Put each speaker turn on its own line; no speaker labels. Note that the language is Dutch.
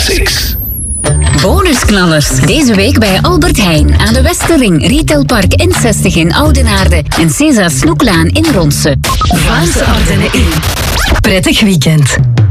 Classics.
Bonusknallers. Deze week bij Albert Heijn aan de Westerring, Retailpark N60 in Oudenaarde en César Snoeklaan in Ronse. Vlaamse Ardennen in. Prettig weekend.